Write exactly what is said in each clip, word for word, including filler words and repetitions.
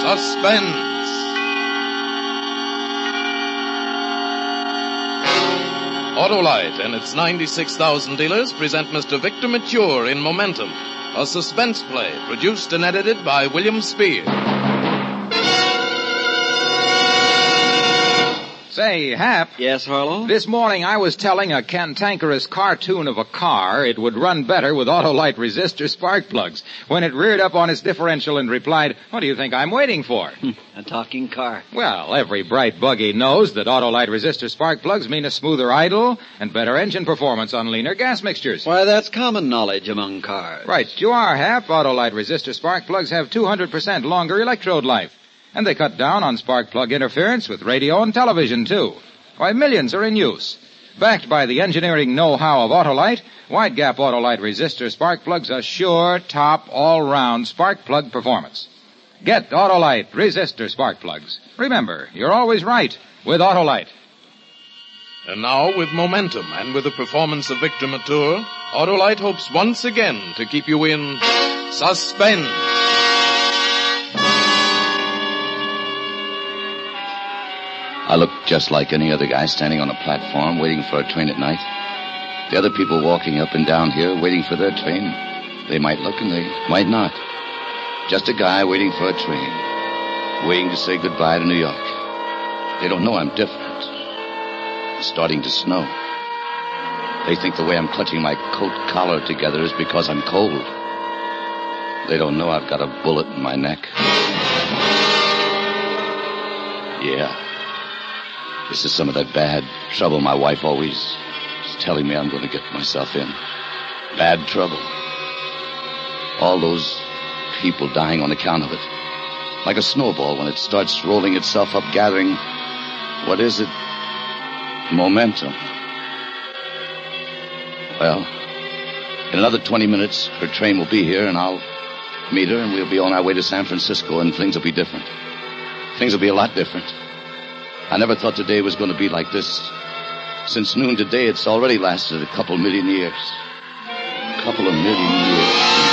Suspense. Autolite and its ninety-six thousand dealers present Mister Victor Mature in Momentum, a suspense play produced and edited by William Spear. Say, Hap. Yes, Harlow? This morning I was telling a cantankerous cartoon of a car it would run better with Autolite resistor spark plugs when it reared up on its differential and replied, "What do you think I'm waiting for?" A talking car. Well, every bright buggy knows that Autolite resistor spark plugs mean a smoother idle and better engine performance on leaner gas mixtures. Why, that's common knowledge among cars. Right, you are, Hap. Autolite resistor spark plugs have two hundred percent longer electrode life. And they cut down on spark plug interference with radio and television, too. Why, millions are in use. Backed by the engineering know-how of Autolite, wide gap Autolite resistor spark plugs are sure, top, all-round spark plug performance. Get Autolite resistor spark plugs. Remember, you're always right with Autolite. And now, with Momentum and with the performance of Victor Mature, Autolite hopes once again to keep you in suspense. I look just like any other guy standing on a platform waiting for a train at night. The other people walking up and down here waiting for their train, they might look and they might not. Just a guy waiting for a train, waiting to say goodbye to New York. They don't know I'm different. It's starting to snow. They think the way I'm clutching my coat collar together is because I'm cold. They don't know I've got a bullet in my neck. Yeah. This is some of that bad trouble my wife always is telling me I'm going to get myself in. Bad trouble. All those people dying on account of it. Like a snowball when it starts rolling itself up, gathering, what is it? Momentum. Well, in another twenty minutes, her train will be here, and I'll meet her, and we'll be on our way to San Francisco, and things will be different. Things will be a lot different. I never thought today was going to be like this. Since noon today, it's already lasted a couple million years. A couple of million years.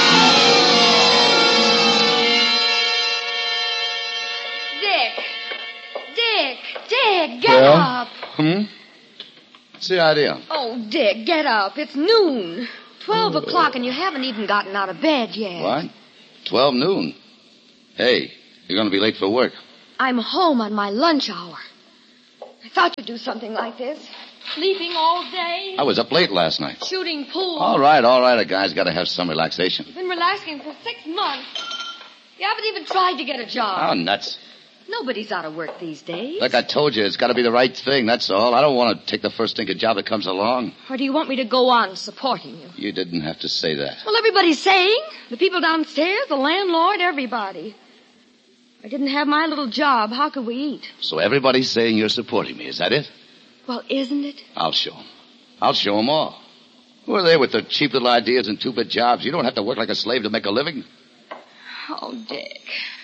Dick! Dick! Dick, get Yeah? up! Hmm? What's the idea? Oh, Dick, get up. It's noon. Twelve o'clock and you haven't even gotten out of bed yet. What? Twelve noon. Hey, you're going to be late for work. I'm home on my lunch hour. I thought you'd do something like this. Sleeping all day. I was up late last night. Shooting pool. All right, all right. A guy's got to have some relaxation. You've been relaxing for six months. You haven't even tried to get a job. Oh, nuts. Nobody's out of work these days. Like I told you, it's got to be the right thing, that's all. I don't want to take the first stinking job that comes along. Or do you want me to go on supporting you? You didn't have to say that. Well, everybody's saying. The people downstairs, the landlord, everybody. If I didn't have my little job, how could we eat? So everybody's saying you're supporting me, is that it? Well, isn't it? I'll show 'em. I'll show 'em all. Who are they with their cheap little ideas and two-bit jobs? You don't have to work like a slave to make a living. Oh, Dick.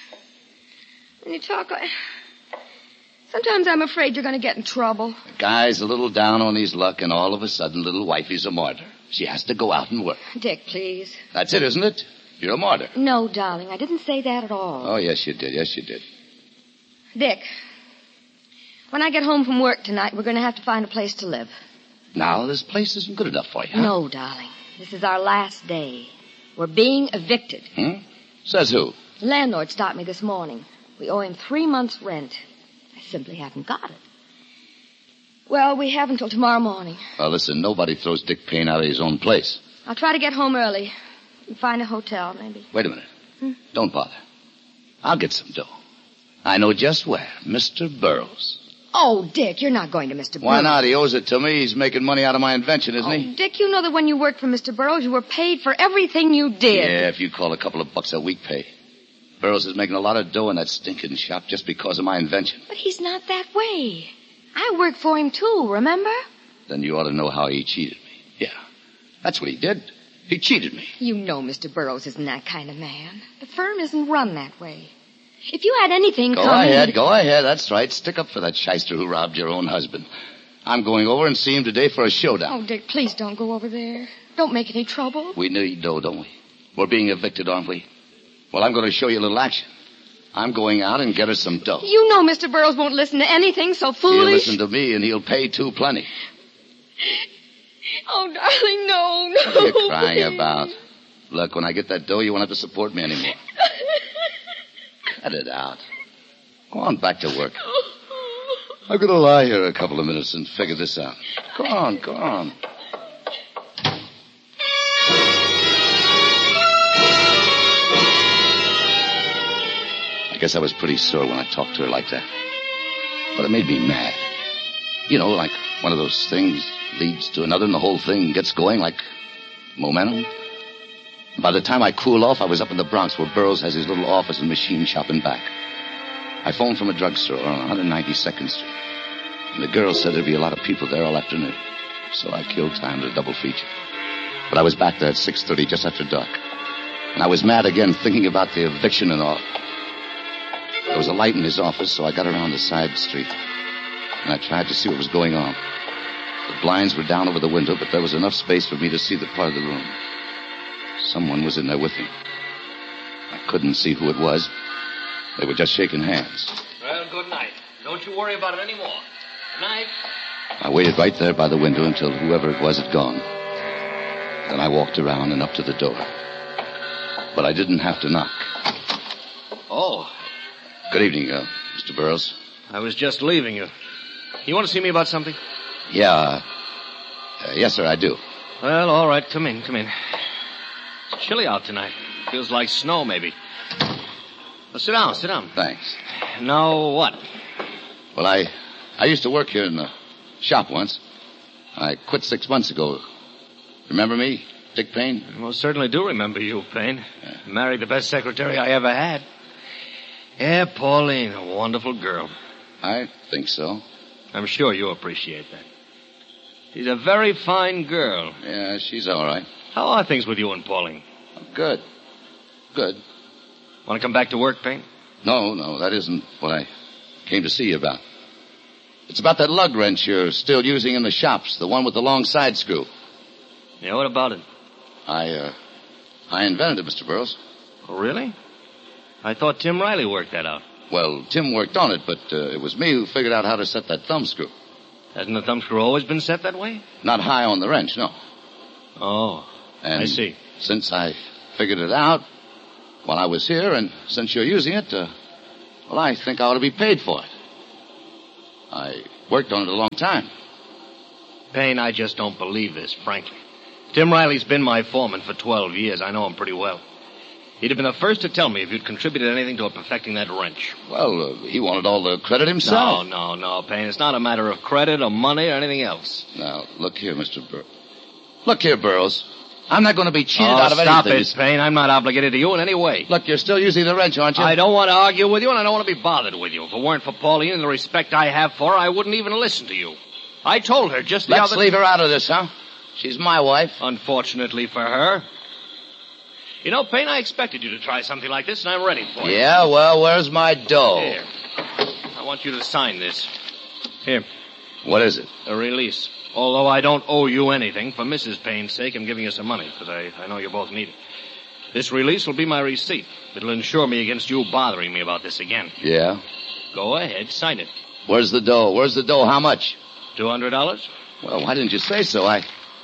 When you talk like... Sometimes I'm afraid you're going to get in trouble. The guy's a little down on his luck, and all of a sudden, little wifey's a martyr. She has to go out and work. Dick, please. That's it, isn't it? You're a martyr. No, darling, I didn't say that at all. Oh, yes, you did. Yes, you did. Dick, when I get home from work tonight, we're going to have to find a place to live. Now, this place isn't good enough for you, huh? No, darling. This is our last day. We're being evicted. Hmm? Says who? The landlord stopped me this morning. We owe him three months' rent. I simply haven't got it. Well, we have until tomorrow morning. Well, listen, nobody throws Dick Payne out of his own place. I'll try to get home early. And find a hotel, maybe. Wait a minute. Hmm? Don't bother. I'll get some dough. I know just where. Mister Burroughs. Oh, Dick, you're not going to Mister Why Burroughs. not? He owes it to me. He's making money out of my invention, isn't Oh, he? Dick, you know that when you worked for Mister Burroughs, you were paid for everything you did. Yeah, if you call a couple of bucks a week pay. Burroughs is making a lot of dough in that stinking shop just because of my invention. But he's not that way. I worked for him, too, remember? Then you ought to know how he cheated me. Yeah, that's what he did. He cheated me. You know Mister Burroughs isn't that kind of man. The firm isn't run that way. If you had anything Go coming... ahead, go ahead. That's right. Stick up for that shyster who robbed your own husband. I'm going over and see him today for a showdown. Oh, Dick, please don't go over there. Don't make any trouble. We need dough, don't we? We're being evicted, aren't we? Well, I'm going to show you a little action. I'm going out and get her some dough. You know Mister Burroughs won't listen to anything so foolish. He'll listen to me, and he'll pay, too, plenty. Oh, darling, no, no. What are you crying about? Look, when I get that dough, you won't have to support me anymore. Cut it out. Go on back to work. I'm going to lie here a couple of minutes and figure this out. Go on, go on. I guess I was pretty sore when I talked to her like that. But it made me mad. You know, like one of those things leads to another and the whole thing gets going like momentum. By the time I cooled off, I was up in the Bronx where Burroughs has his little office and machine shop in back. I phoned from a drugstore on one ninety-second Street. And the girl said there'd be a lot of people there all afternoon. So I killed time to double feature. But I was back there at six thirty just after dark. And I was mad again thinking about the eviction and all. There was a light in his office, so I got around the side street. And I tried to see what was going on. The blinds were down over the window, but there was enough space for me to see the part of the room. Someone was in there with me. I couldn't see who it was. They were just shaking hands. Well, good night. Don't you worry about it anymore. Good night. I waited right there by the window until whoever it was had gone. Then I walked around and up to the door. But I didn't have to knock. Oh. Good evening, uh, Mister Burroughs. I was just leaving you. You want to see me about something? Yeah. Uh, uh, yes, sir, I do. Well, all right. Come in, come in. It's chilly out tonight. Feels like snow, maybe. Well, sit down, sit down. Thanks. Now what? Well, I I used to work here in the shop once. I quit six months ago. Remember me, Dick Payne? I most certainly do remember you, Payne. Yeah. Married the best secretary I ever had. Yeah, Pauline, a wonderful girl. I think so. I'm sure you appreciate that. She's a very fine girl. Yeah, she's all right. How are things with you and Pauline? Good. Good. Want to come back to work, Payne? No, no, that isn't what I came to see you about. It's about that lug wrench you're still using in the shops, the one with the long side screw. Yeah, what about it? I, uh, I invented it, Mister Burroughs. Oh, really? I thought Tim Riley worked that out. Well, Tim worked on it, but uh, it was me who figured out how to set that thumb screw. Hasn't the thumb screw always been set that way? Not high on the wrench, no. Oh, and I see. Since I figured it out while I was here, and since you're using it, uh, well, I think I ought to be paid for it. I worked on it a long time. Payne, I just don't believe this, frankly. Tim Riley's been my foreman for twelve years. I know him pretty well. He'd have been the first to tell me if you'd contributed anything to perfecting that wrench. Well, uh, he wanted all the credit himself. No, no, no, Payne. It's not a matter of credit or money or anything else. Now, look here, Mister Bur... Look here, Burroughs. I'm not going to be cheated oh, out of stop anything. Stop it, Payne. I'm not obligated to you in any way. Look, you're still using the wrench, aren't you? I don't want to argue with you, and I don't want to be bothered with you. If it weren't for Pauline and the respect I have for her, I wouldn't even listen to you. I told her just the Let's other... Let's leave her out of this, huh? She's my wife. Unfortunately for her. You know, Payne, I expected you to try something like this, and I'm ready for it. Yeah, well, where's my dough? Here. I want you to sign this. Here. What is it? A release. Although I don't owe you anything, for Missus Payne's sake, I'm giving you some money, because I, I know you both need it. This release will be my receipt. It'll insure me against you bothering me about this again. Yeah? Go ahead, sign it. Where's the dough? Where's the dough? How much? Two hundred dollars. Well, why didn't you say so? I...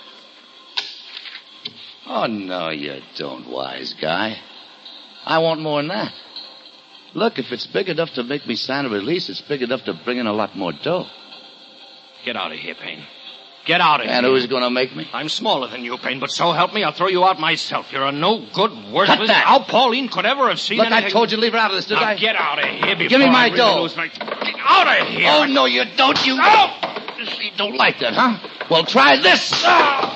Oh, no, you don't, wise guy. I want more than that. Look, if it's big enough to make me sign a release, it's big enough to bring in a lot more dough. Get out of here, Payne. Get out of and here. And who's going to make me? I'm smaller than you, Payne, but so help me, I'll throw you out myself. You're a no-good, worthless... Cut that! How Pauline could ever have seen Look, anything... I told you to leave her out of this, didn't now I? Get out of here before Give me my I really dough. lose my... Get out of here! Oh, no, you don't, you... Oh! You don't like that, huh? Well, try this! Oh!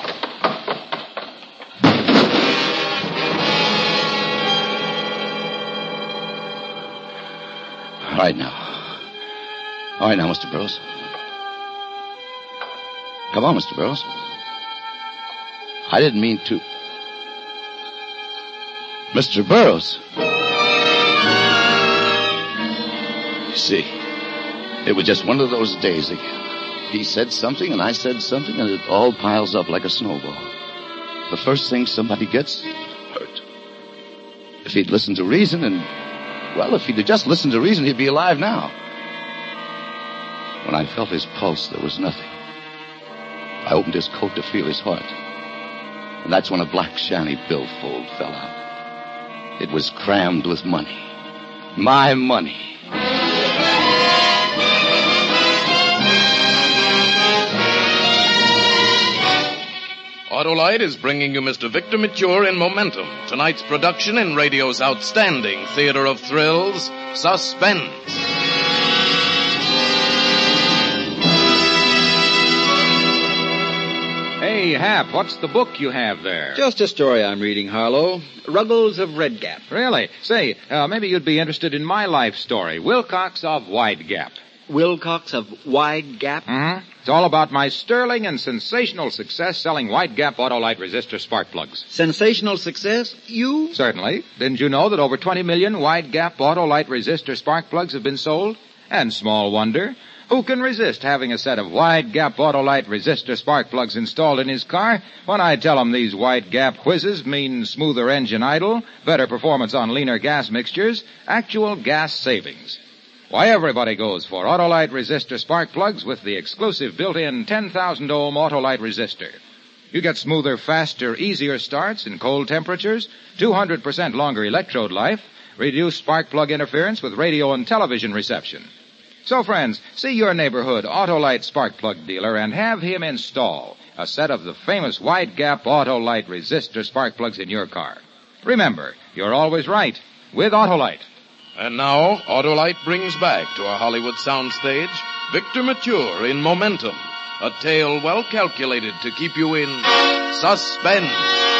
All right, now. All right, now, Mister Burroughs. Come on, Mister Burroughs. I didn't mean to... Mister Burroughs. You see, it was just one of those days again. He said something, and I said something, and it all piles up like a snowball. The first thing somebody gets, hurt. If he'd listened to reason and Well, if he'd just listened to reason, he'd be alive now. When I felt his pulse, there was nothing. I opened his coat to feel his heart. And that's when a black chamois billfold fell out. It was crammed with money. My money. Autolite is bringing you Mister Victor Mature in Momentum, tonight's production in radio's outstanding theater of thrills, Suspense. Hey, Hap, what's the book you have there? Just a story I'm reading, Harlow. Ruggles of Red Gap. Really? Say, uh, maybe you'd be interested in my life story, Wilcox of Wide Gap. Wilcox of Wide Gap? Mm-hmm. It's all about my sterling and sensational success selling Wide Gap Autolite resistor spark plugs. Sensational success? You? Certainly. Didn't you know that over twenty million Wide Gap Autolite resistor spark plugs have been sold? And small wonder. Who can resist having a set of Wide Gap Autolite resistor spark plugs installed in his car when I tell him these Wide Gap whizzes mean smoother engine idle, better performance on leaner gas mixtures, actual gas savings? Why, everybody goes for Autolite resistor spark plugs with the exclusive built-in ten thousand ohm Autolite resistor. You get smoother, faster, easier starts in cold temperatures, two hundred percent longer electrode life, reduced spark plug interference with radio and television reception. So, friends, see your neighborhood Autolite spark plug dealer and have him install a set of the famous Wide Gap Autolite resistor spark plugs in your car. Remember, you're always right with Autolite. And now, Autolite brings back to our Hollywood soundstage Victor Mature in Momentum, a tale well calculated to keep you in suspense.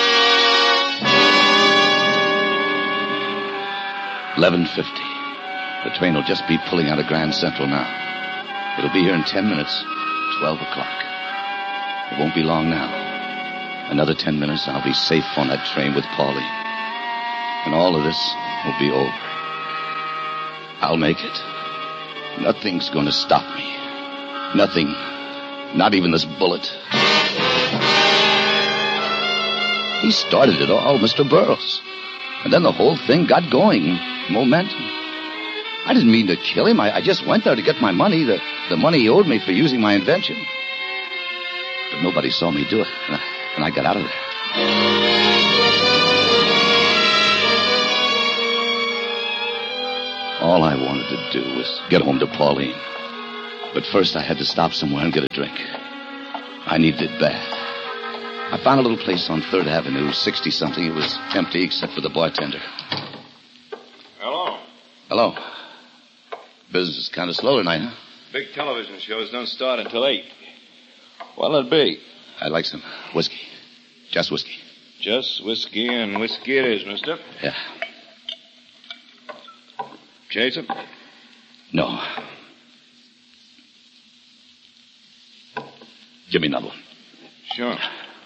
eleven fifty. The train will just be pulling out of Grand Central now. It'll be here in ten minutes, twelve o'clock. It won't be long now. Another ten minutes, I'll be safe on that train with Pauline. And all of this will be over. I'll make it. Nothing's going to stop me. Nothing. Not even this bullet. He started it all, Mister Burroughs. And then the whole thing got going. Momentum. I didn't mean to kill him. I, I just went there to get my money, the, the money he owed me for using my invention. But nobody saw me do it, and I, and I got out of there. All I wanted to do was get home to Pauline. But first I had to stop somewhere and get a drink. I needed it bad. I found a little place on third Avenue, sixty-something. It was empty except for the bartender. Hello. Hello. Business is kind of slow tonight, huh? Big television shows don't start until eight. What'll it be? I'd like some whiskey. Just whiskey. Just whiskey and whiskey it is, mister. Yeah. Chaser? No. Give me another one. Sure.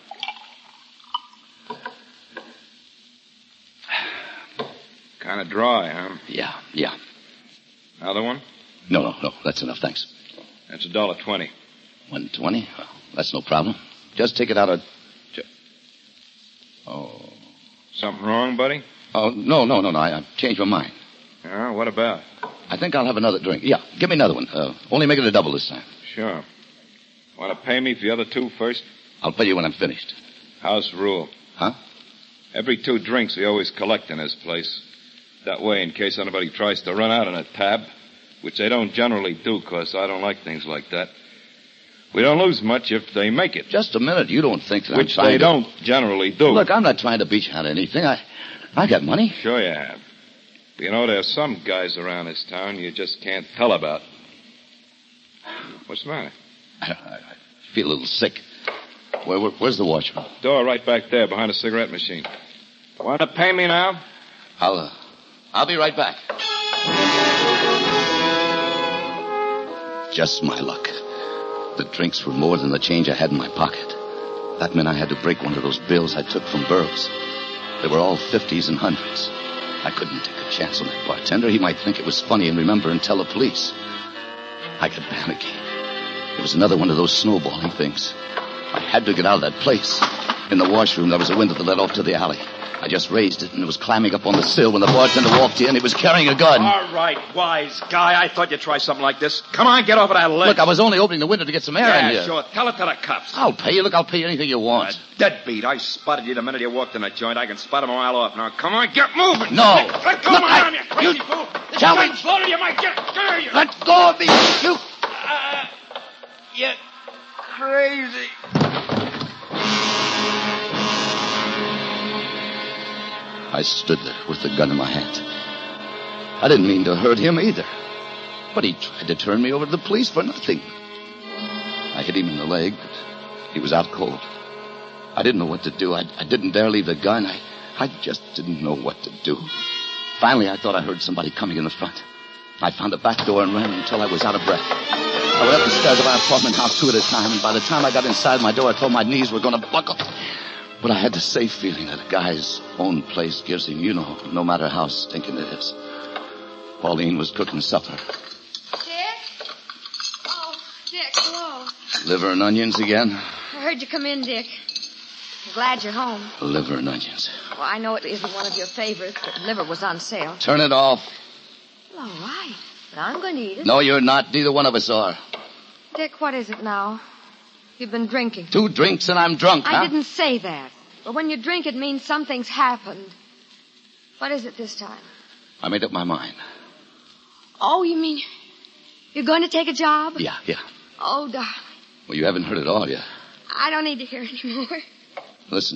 Kind of dry, huh? Yeah, yeah. Another one? No, no, no. That's enough, thanks. That's a dollar twenty. One twenty? Well, that's no problem. Just take it out of... Oh. Something wrong, buddy? Oh, no, no, no, no. I, I've changed my mind. Yeah, what about? I think I'll have another drink. Yeah, give me another one. Uh, only make it a double this time. Sure. Want to pay me for the other two first? I'll pay you when I'm finished. House rule. Huh? Every two drinks we always collect in this place. That way, in case anybody tries to run out on a tab, which they don't generally do, because I don't like things like that. We don't lose much if they make it. Just a minute. You don't think that Which I'm trying they to... don't generally do. Look, I'm not trying to beat you out of anything. I, I got money. Sure you have. But you know, there's some guys around this town you just can't tell about. What's the matter? I, I, I feel a little sick. Where, where, where's the washroom? Door right back there behind the cigarette machine. Want to pay me now? I'll, uh, I'll be right back. Just my luck. The drinks were more than the change I had in my pocket. That meant I had to break one of those bills I took from Burroughs. They were all fifties and hundreds. I couldn't take a chance on that bartender. He might think it was funny and remember and tell the police. I got panicky. It was another one of those snowballing things. I had to get out of that place. In the washroom, there was a window that led off to the alley. I just raised it, and it was climbing up on the sill when the bartender walked in. He was carrying a gun. All right, wise guy. I thought you'd try something like this. Come on, get over that ledge. Look, I was only opening the window to get some air yeah, in here. sure. Tell it to the cops. I'll pay you. Look, I'll pay you anything you want. A deadbeat. I spotted you the minute you walked in the joint. I can spot him a mile off. Now, come on, get moving. No. Let, let go Look, of my I- arm, you crazy you- fool. This Tell me- gun's loaded. You might get scared. You. Let go of me. You... Uh, you crazy. I stood there with the gun in my hand. I didn't mean to hurt him either. But he tried to turn me over to the police for nothing. I hit him in the leg, but he was out cold. I didn't know what to do. I, I didn't dare leave the gun. I, I just didn't know what to do. Finally, I thought I heard somebody coming in the front. I found a back door and ran until I was out of breath. I went up the stairs of our apartment house two at a time, and by the time I got inside my door, I thought my knees were going to buckle. But I had the safe feeling that a guy's own place gives him, you know, no matter how stinking it is. Pauline was cooking supper. Dick? Oh, Dick, hello. Liver and onions again? I heard you come in, Dick. I'm glad you're home. Liver and onions. Well, I know it isn't one of your favorites, but liver was on sale. Turn it off. Well, all right. But I'm going to eat it. No, you're not. Neither one of us are. Dick, what is it now? You've been drinking. Two drinks and I'm drunk, huh? I didn't say that. But when you drink, it means something's happened. What is it this time? I made up my mind. Oh, you mean you're going to take a job? Yeah, yeah. Oh, darling. Well, you haven't heard it all yet. I don't need to hear anymore. Listen,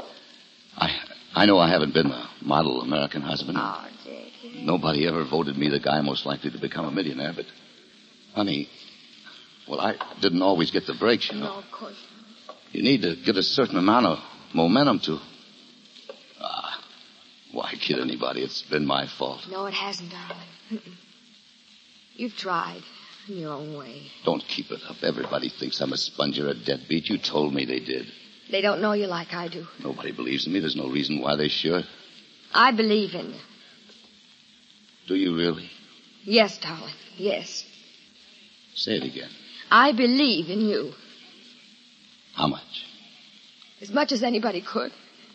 I I know I haven't been a model American husband. Oh, Dick. Nobody ever voted me the guy most likely to become a millionaire, but, honey, well, I didn't always get the breaks, you know. No, of course not. You need to get a certain amount of momentum to... Ah, why kid anybody? It's been my fault. No, it hasn't, darling. Mm-mm. You've tried in your own way. Don't keep it up. Everybody thinks I'm a sponge or a deadbeat. You told me they did. They don't know you like I do. Nobody believes in me. There's no reason why they should. I believe in you. Do you really? Yes, darling. Yes. Say it again. I believe in you. How much? As much as anybody could.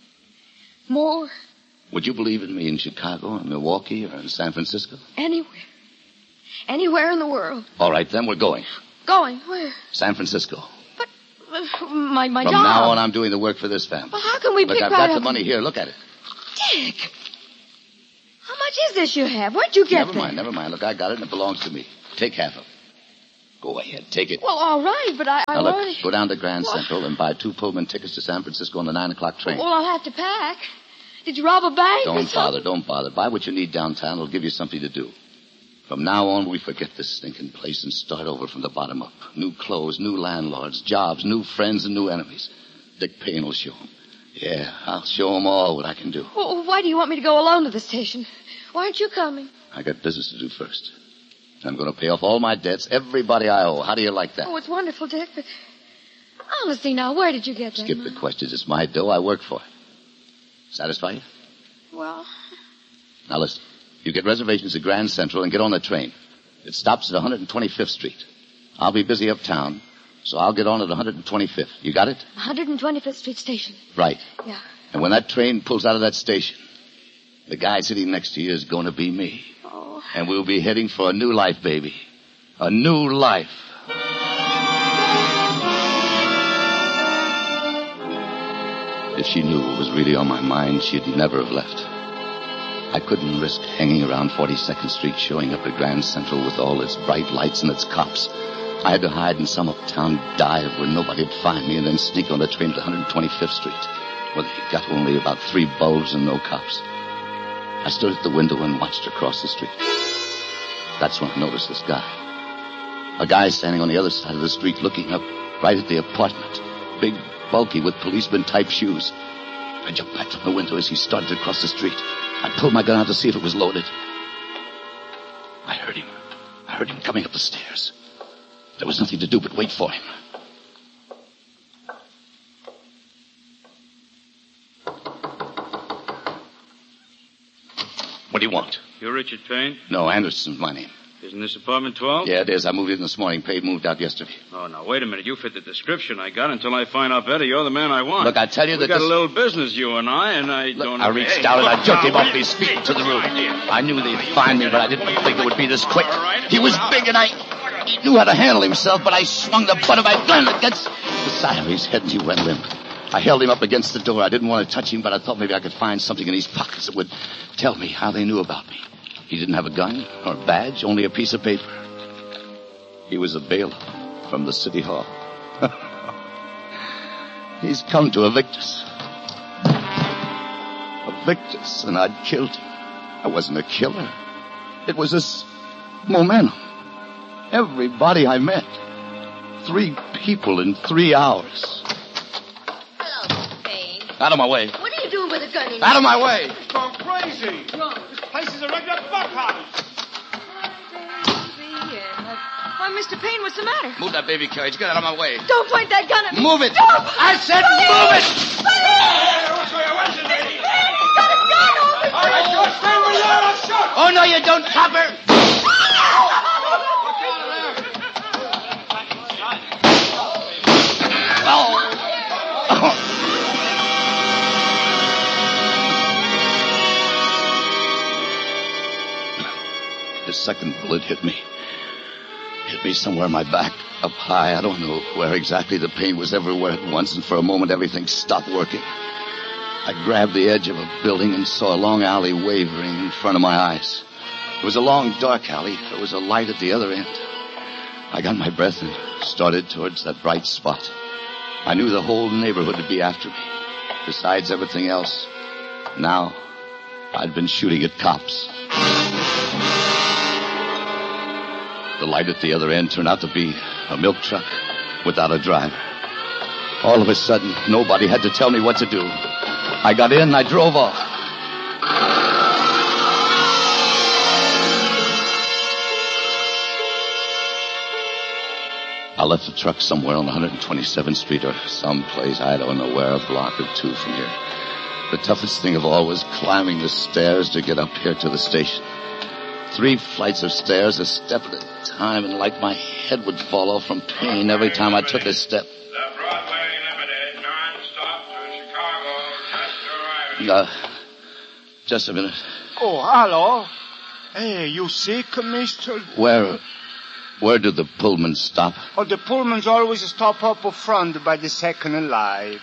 More. Would you believe in me in Chicago, or Milwaukee, or in San Francisco? Anywhere. Anywhere in the world. All right, then we're going. Going? Where? San Francisco. But uh, my, my From job. now on, I'm doing the work for this family. Well, how can we Look, pick I've right got the up- money here. Look at it. Dick. How much is this you have? Where'd you get Never that? mind, never mind. Look, I got it, and it belongs to me. Take half of it. Go ahead, take it. Well, all right, but I... I Now, look, already... go down to Grand Well- Central and buy two Pullman tickets to San Francisco on the nine o'clock train. Well, I'll have to pack. Did you rob a bank or Don't something? bother, don't bother. Buy what you need downtown. It'll give you something to do. From now on, we forget this stinking place and start over from the bottom up. New clothes, new landlords, jobs, new friends, and new enemies. Dick Payne will show 'em. Yeah, I'll show 'em all what I can do. Well, why do you want me to go alone to the station? Why aren't you coming? I got business to do first. I'm going to pay off all my debts, everybody I owe. How do you like that? Oh, it's wonderful, Dick, but... Honestly, now, where did you get that Skip the money? questions. It's my dough. I work for it. Satisfy you? Well, Now listen. You get reservations at Grand Central and get on the train. It stops at one hundred twenty-fifth Street. I'll be busy uptown, so I'll get on at one hundred twenty-fifth. You got it? one hundred twenty-fifth Street Station. Right. Yeah. And when that train pulls out of that station, the guy sitting next to you is going to be me. Oh. And we'll be heading for a new life, baby. A new life. If she knew what was really on my mind, she'd never have left. I couldn't risk hanging around forty-second Street, showing up at Grand Central with all its bright lights and its cops. I had to hide in some uptown dive where nobody'd find me and then sneak on the train to one hundred twenty-fifth Street, where they got only about three bulbs and no cops. I stood at the window and watched across the street. That's when I noticed this guy. A guy standing on the other side of the street looking up right at the apartment. Big, bulky, with policeman-type shoes. I jumped back from the window as he started to cross the street. I pulled my gun out to see if it was loaded. I heard him. I heard him coming up the stairs. There was nothing to do but wait for him. What do you want? You're Richard Payne? No, Anderson's my name. Isn't this apartment twelve? Yeah, it is. I moved in this morning. Pate moved out yesterday. Oh, now, wait a minute. You fit the description I got until I find out better you're the man I want. Look, I tell you we that got this... a little business, you and I, and I Look, don't... I reached Hey, down and look, I jerked now, him off will his you- feet to the roof. idea. I knew they'd find me, but I didn't think it would be this quick. He was big and I... He knew how to handle himself, but I swung the butt of my gun against the side of his head and he went limp. I held him up against the door. I didn't want to touch him, but I thought maybe I could find something in his pockets that would tell me how they knew about me. He didn't have a gun or a badge, only a piece of paper. He was a bailiff from the city hall. He's come to evict us. Evict us, and I'd killed him. I wasn't a killer. It was this momentum. Everybody I met. Three people in three hours. Hello, Mister Payne. Out of my way. What are you doing with a gun in your Out of my way. You've gone crazy. This place is a regular buckhouse. Why, Mister Payne, what's the matter? Move that baby carriage. Get out of my way. Don't point that gun at me. Move it. Don't. I said Please. move it. Mister Payne, he's got a gun over me. All right, George, stay where you are. I'll shoot. Oh, no, you don't, Copper. The second bullet hit me. Hit me somewhere in my back, up high. I don't know where exactly. The pain was everywhere at once, and for a moment everything stopped working. I grabbed the edge of a building and saw a long alley wavering in front of my eyes. It was a long, dark alley. There was a light at the other end. I got my breath and started towards that bright spot. I knew the whole neighborhood would be after me. Besides everything else, now I'd been shooting at cops. The light at the other end turned out to be a milk truck without a driver. All of a sudden, nobody had to tell me what to do. I got in and I drove off. I left the truck somewhere on one hundred twenty-seventh Street or someplace, I don't know where, a block or two from here. The toughest thing of all was climbing the stairs to get up here to the station. Three flights of stairs, a step at a time, and like my head would fall off from pain every time I took a step. The Broadway Limited, non-stop to Chicago, just arriving. Uh, just a minute. Oh, hello. Hey, you sick, mister? Where, where do the Pullmans stop? Oh, the Pullmans always stop up front by the second light.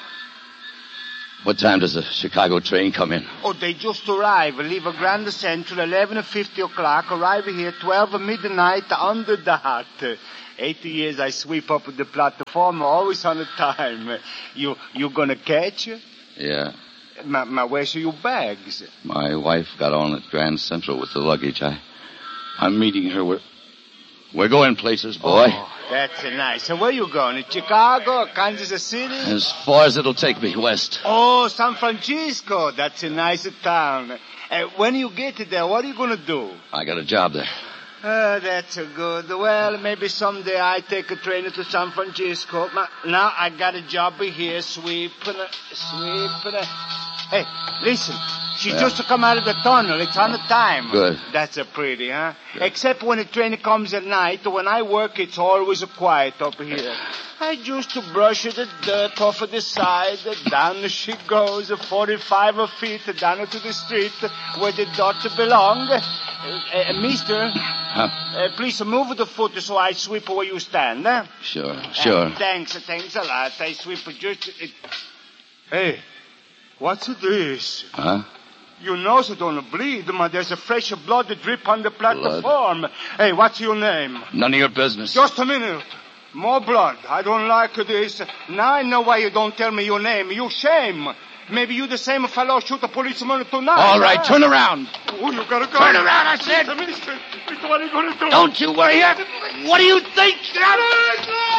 What time does the Chicago train come in? Oh, they just arrive. Leave a Grand Central, eleven fifty o'clock. Arrive here, twelve midnight, under the hat. Eighty years I sweep up the platform, always on the time. You you gonna catch? Yeah. Ma, ma, where's your bags? My wife got on at Grand Central with the luggage. I, I'm meeting her. We're, we're going places, boy. Oh, that's nice. So where you going? Chicago, Kansas City? As far as it'll take me, west. Oh, San Francisco. That's a nice town. Uh, when you get there, what are you going to do? I got a job there. Uh, that's good. Well, maybe someday I take a train to San Francisco. Ma- Now I got a job here, sweeping, sweeping. Hey, listen. She Yeah. just come out of the tunnel. It's on the time. Good. That's a pretty, huh? Except when the train comes at night. When I work, it's always quiet up here. I just brush the dirt off of the side. Down she goes, forty-five feet down to the street where the dot belong. Uh, uh, mister, Huh? uh, please move the foot so I sweep where you stand. Huh? Sure, sure. Uh, thanks, thanks a lot. I sweep just... Uh, hey, what's this? Huh? Your nose don't bleed, but there's a fresh blood drip on the platform. Hey, what's your name? None of your business. Just a minute. More blood. I don't like this. Now I know why you don't tell me your name. You shame. Maybe you the same fellow shoot a policeman tonight. All right, huh? turn around. Oh, you gotta go. Turn around, I said. Mister, mister, what are you gonna do? Don't you worry. What do you think? Get it!